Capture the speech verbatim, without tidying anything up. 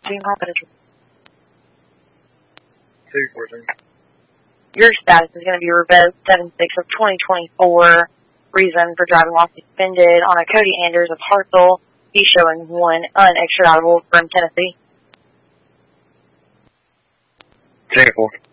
June Confidential. two fourteen. Your status is going to be revoked seven six of twenty twenty-four. Reason for driving while suspended on a Cody Anders of Hartselle. He's showing one unextraditable from Tennessee. ten four.